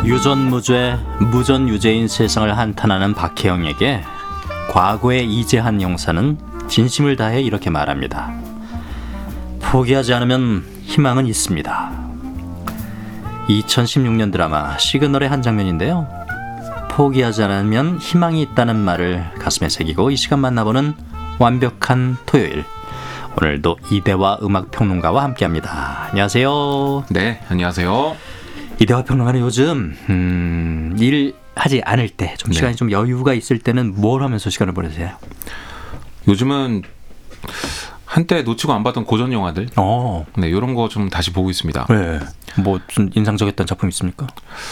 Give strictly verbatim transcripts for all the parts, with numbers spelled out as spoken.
유전무죄, 무전유죄인 세상을 한탄하는 박혜영에게 과거의 이재한 형사는 진심을 다해 이렇게 말합니다. 포기하지 않으면 희망은 있습니다. 이천십육 년 드라마 시그널의 한 장면인데요. 포기하지 않으면 희망이 있다는 말을 가슴에 새기고 이 시간 만나보는 완벽한 토요일. 오늘도 이대화 음악평론가와 함께합니다. 안녕하세요. 네, 안녕하세요. 이대화 평론가는 요즘 음, 일 하지 않을 때 좀 네. 시간이 좀 여유가 있을 때는 뭘 하면서 시간을 보내세요? 요즘은 한때 놓치고 안 봤던 고전 영화들, 어, 네, 이런 거 좀 다시 보고 있습니다. 네. 뭐 좀 인상적이었던 작품 있습니까?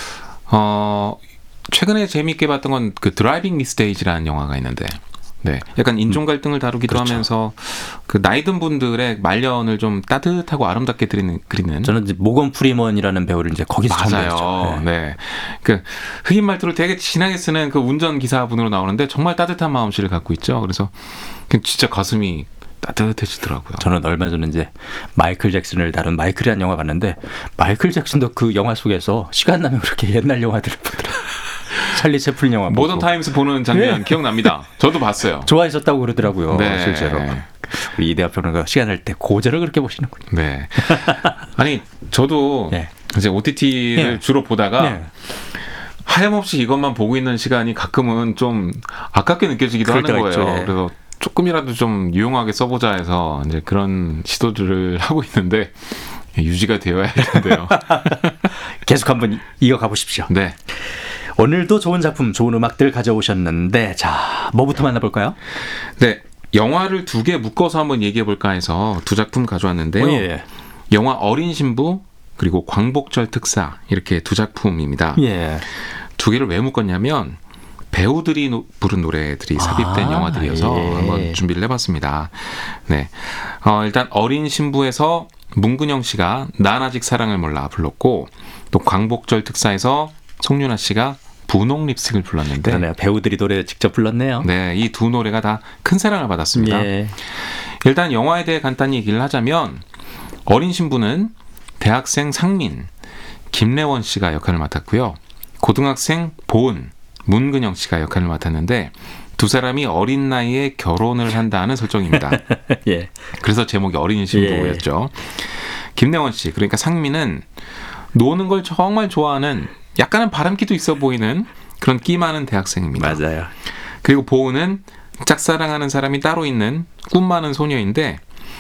어, 최근에 재미있게 봤던 건 그 드라이빙 미스 데이즈라는 영화가 있는데, 네, 약간 인종 갈등을 다루기도 그렇죠. 하면서 그 나이든 분들의 말년을 좀 따뜻하고 아름답게 그리는 그리는. 저는 이제 모건 프리먼이라는 배우를 이제 거기서 처음 맞아요. 뵀죠. 네. 네, 그 흑인 말투를 되게 진하게 쓰는 그 운전 기사분으로 나오는데 정말 따뜻한 마음씨를 갖고 있죠. 그래서 그냥 진짜 가슴이 따뜻해지더라고요. 저는 얼마 전에 이제 마이클 잭슨을 다룬 마이클이라는 영화 봤는데 마이클 잭슨도 그 영화 속에서 시간 나면 그렇게 옛날 영화들을 보더라고요. 찰리 채플린 영화 보고. 모던 타임스 보는 장면 네. 기억납니다. 저도 봤어요. 좋아했었다고 그러더라고요. 네. 실제로. 우리 이대화 평론가 시간 날 때 고전을 그렇게 보시는군요. 네. 아니 저도 네. 이제 오티티를 네. 주로 보다가 네. 하염없이 이것만 보고 있는 시간이 가끔은 좀 아깝게 느껴지기도 그럴 하는 때가 거예요. 있죠. 네. 그래서 조금이라도 좀 유용하게 써보자 해서 이제 그런 시도들을 하고 있는데 유지가 되어야 할 텐데요. 계속 한번 이어가 보십시오. 네. 오늘도 좋은 작품, 좋은 음악들 가져오셨는데 자, 뭐부터 만나볼까요? 네. 영화를 두 개 묶어서 한번 얘기해 볼까 해서 두 작품 가져왔는데요. 어, 예. 영화 어린 신부 그리고 광복절 특사 이렇게 두 작품입니다. 예. 두 개를 왜 묶었냐면 배우들이 노, 부른 노래들이 삽입된 아, 영화들이어서 예. 한번 준비를 해봤습니다. 네, 어, 일단 어린 신부에서 문근영 씨가 난 아직 사랑을 몰라 불렀고 또 광복절 특사에서 송윤아 씨가 분홍 립스틱을 불렀는데 그러네요. 배우들이 노래 직접 불렀네요. 네, 이 두 노래가 다 큰 사랑을 받았습니다. 예. 일단 영화에 대해 간단히 얘기를 하자면 어린 신부는 대학생 상민, 김래원 씨가 역할을 맡았고요. 고등학생 보은, 문근영 씨가 역할을 맡았는데 두 사람이 어린 나이에 결혼을 한다는 설정입니다. 예. 그래서 제목이 어린 신부였죠. 김래원 씨, 그러니까 상민은 노는 걸 정말 좋아하는 약간은 바람기도 있어 보이는 그런 끼 많은 대학생입니다. 맞아요. 그리고 보은은 짝사랑하는 사람이 따로 있는 꿈 많은 소녀인데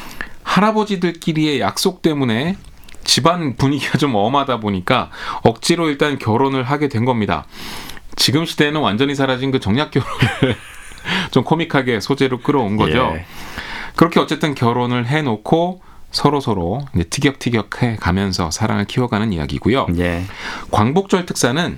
할아버지들끼리의 약속 때문에 집안 분위기가 좀 엄하다 보니까 억지로 일단 결혼을 하게 된 겁니다. 지금 시대에는 완전히 사라진 그 정략 결혼을 좀 코믹하게 소재로 끌어온 거죠. 예. 그렇게 그렇게 어쨌든 결혼을 해놓고 서로서로 이제 티격태격해 가면서 사랑을 키워가는 이야기고요. 예. 광복절 특사는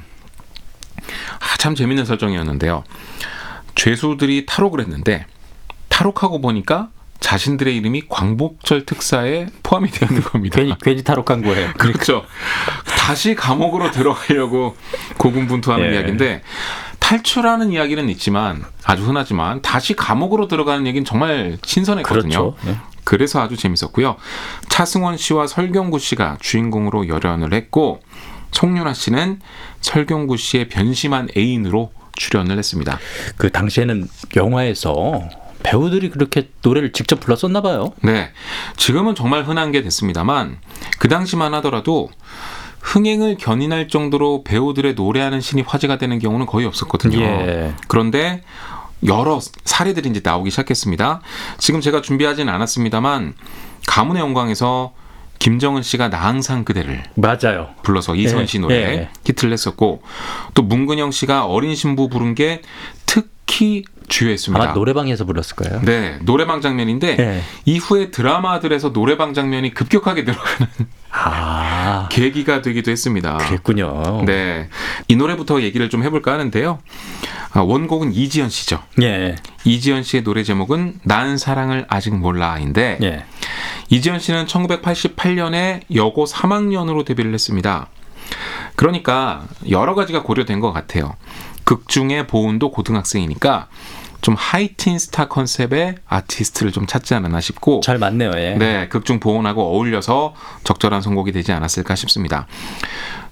아, 참 재밌는 설정이었는데요. 죄수들이 탈옥을 했는데 탈옥하고 보니까 자신들의 이름이 광복절 특사에 포함이 되어 있는 겁니다. 괜히 괜히 탈옥한 거예요. 그렇죠. 다시 감옥으로 들어가려고 고군분투하는 예. 이야기인데 탈출하는 이야기는 있지만 아주 흔하지만 다시 감옥으로 들어가는 얘기는 정말 신선했거든요. 그렇죠. 예. 그래서 아주 재밌었고요. 차승원 씨와 설경구 씨가 주인공으로 열연을 했고 송윤아 씨는 설경구 씨의 변심한 애인으로 출연을 했습니다. 그 당시에는 영화에서 배우들이 그렇게 노래를 직접 불렀었나 봐요. 네, 지금은 정말 흔한 게 됐습니다만 그 당시만 하더라도 흥행을 견인할 정도로 배우들의 노래하는 신이 화제가 되는 경우는 거의 없었거든요. 예. 그런데 여러 사례들이 이제 나오기 시작했습니다. 지금 제가 준비하진 않았습니다만 가문의 영광에서 김정은 씨가 나 항상 그대를 맞아요. 불러서 이선 씨 노래 예. 히트를 했었고 또 문근영 씨가 어린 신부 부른 게 특히 주요했습니다. 아마 노래방에서 불렀을 거예요. 네, 노래방 장면인데 예. 이후에 드라마들에서 노래방 장면이 급격하게 들어가는 아, 계기가 되기도 했습니다. 그랬군요. 네, 이 노래부터 얘기를 좀 해볼까 하는데요. 아, 원곡은 이지연 씨죠. 예. 이지연 씨의 노래 제목은 난 사랑을 아직 몰라인데 예. 이지연 씨는 천구백팔십팔 년에 여고 삼 학년으로 데뷔를 했습니다. 그러니까 여러 가지가 고려된 것 같아요. 극 중에 보은도 고등학생이니까 좀 하이틴 스타 컨셉의 아티스트를 좀 찾지 않았나 싶고 잘 맞네요. 예. 네, 극중 보은하고 어울려서 적절한 선곡이 되지 않았을까 싶습니다.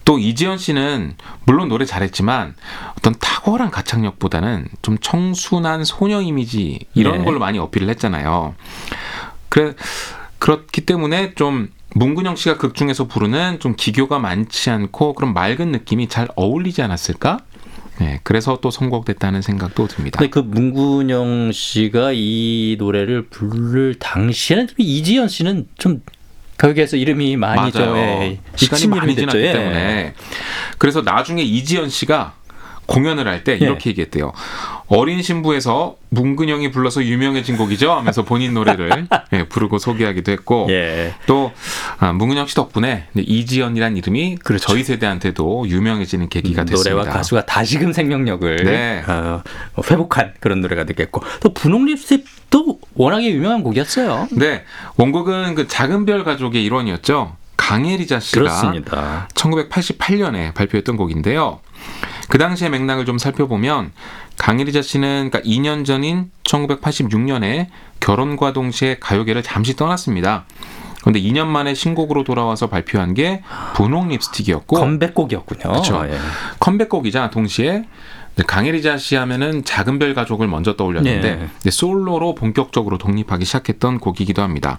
또 이지연 씨는 물론 노래 잘했지만 어떤 탁월한 가창력보다는 좀 청순한 소녀 이미지 이런 네. 걸로 많이 어필을 했잖아요. 그래 그렇기 때문에 좀 문근영 씨가 극 중에서 부르는 좀 기교가 많지 않고 그런 맑은 느낌이 잘 어울리지 않았을까? 네, 그래서 또 선곡됐다는 생각도 듭니다. 근데 그 문근영 씨가 이 노래를 부를 당시에는 좀 이지연 씨는 좀 거기에서 이름이 많이 좀 맞아요. 예, 시간이 잊힌 많이 이름이 지났기 됐죠. 예. 때문에. 그래서 나중에 이지연 씨가 공연을 할 때 이렇게 예. 얘기했대요. 어린 신부에서 문근영이 불러서 유명해진 곡이죠 하면서 본인 노래를 예, 부르고 소개하기도 했고 예. 또 아, 문근영 씨 덕분에 이지연이란 이름이 그렇죠. 저희 세대한테도 유명해지는 계기가 됐습니다. 노래와 가수가 다시금 생명력을 네. 어, 회복한 그런 노래가 되겠고 또 분홍 립스틱도 워낙에 유명한 곡이었어요. 네, 원곡은 그 작은 별 가족의 일원이었죠. 강혜리자 씨가 그렇습니다. 천구백팔십팔 년에 발표했던 곡인데요. 그 당시의 맥락을 좀 살펴보면 강혜리자 씨는 그러니까 이 년 전인 천구백팔십육 년에 결혼과 동시에 가요계를 잠시 떠났습니다. 그런데 이 년 만에 신곡으로 돌아와서 발표한 게 분홍 립스틱이었고 컴백곡이었군요. 그렇죠. 예. 컴백곡이자 동시에 강혜리자 씨 하면은 작은 별 가족을 먼저 떠올렸는데 네. 이제 솔로로 본격적으로 독립하기 시작했던 곡이기도 합니다.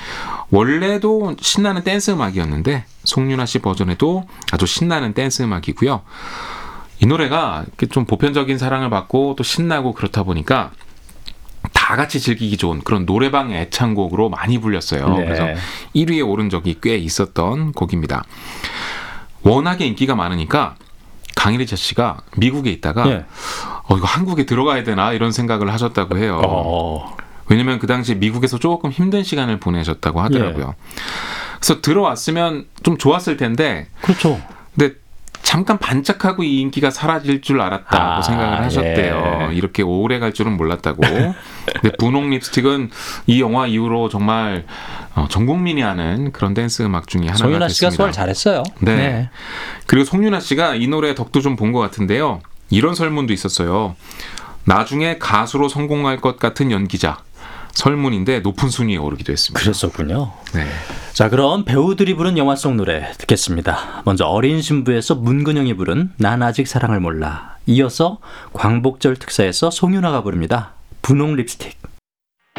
원래도 신나는 댄스 음악이었는데 송윤아 씨 버전에도 아주 신나는 댄스 음악이고요. 이 노래가 좀 보편적인 사랑을 받고 또 신나고 그렇다 보니까 다 같이 즐기기 좋은 그런 노래방 애창곡으로 많이 불렸어요. 네. 그래서 일 위에 오른 적이 꽤 있었던 곡입니다. 워낙에 인기가 많으니까 강혜리자 씨가 미국에 있다가 예. 어, 이거 한국에 들어가야 되나 이런 생각을 하셨다고 해요. 어. 왜냐면 그 당시 미국에서 조금 힘든 시간을 보내셨다고 하더라고요. 그래서 들어왔으면 좀 좋았을 텐데 그렇죠. 근데 잠깐 반짝하고 이 인기가 사라질 줄 알았다고 아, 생각을 하셨대요. 예. 이렇게 오래 갈 줄은 몰랐다고. 근데 분홍 립스틱은 이 영화 이후로 정말 어, 전 국민이 아는 그런 댄스 음악 중에 하나가 송윤아 씨가 됐습니다. 소화를 잘했어요. 네. 그리고 송윤아 씨가 이 노래 덕도 좀 본 것 같은데요. 이런 설문도 있었어요. 나중에 가수로 성공할 것 같은 연기자. 설문인데 높은 순위에 오르기도 했습니다. 그랬었군요. 네. 자, 그럼 배우들이 부른 영화 속 노래 듣겠습니다. 먼저 어린 신부에서 문근영이 부른 난 아직 사랑을 몰라. 이어서 광복절 특사에서 송윤아가 부릅니다. 분홍 립스틱.